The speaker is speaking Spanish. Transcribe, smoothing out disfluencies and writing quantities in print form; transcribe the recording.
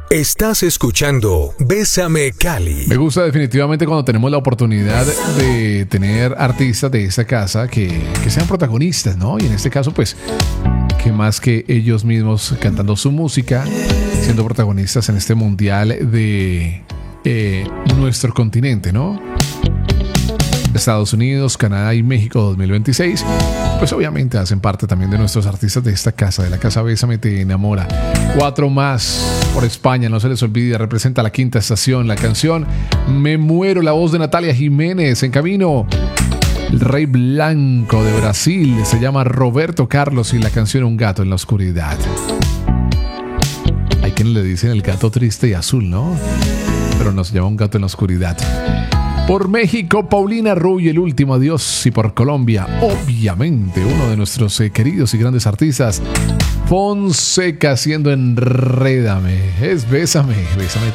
Estás escuchando Bésame Cali. Me gusta definitivamente cuando tenemos la oportunidad de tener artistas de esta casa que sean protagonistas, ¿no? Y en este caso, pues, que más que ellos mismos cantando su música, siendo protagonistas en este mundial de nuestro continente, ¿no? Estados Unidos, Canadá y México 2026, pues obviamente hacen parte también de nuestros artistas de esta casa, de la casa Bésame Te Enamora. 4 más por España, no se les olvide, representa la quinta estación, la canción Me Muero, la voz de Natalia Jiménez. En camino, el Rey Blanco de Brasil, se llama Roberto Carlos y la canción Un Gato en la Oscuridad. Hay quienes le dicen el gato triste y azul, ¿no? Pero no, se llama Un Gato en la Oscuridad. Por México, Paulina Rubio, El Último Adiós. Y por Colombia, obviamente, uno de nuestros queridos y grandes artistas, Fonseca, haciendo Enrédame. Es Bésame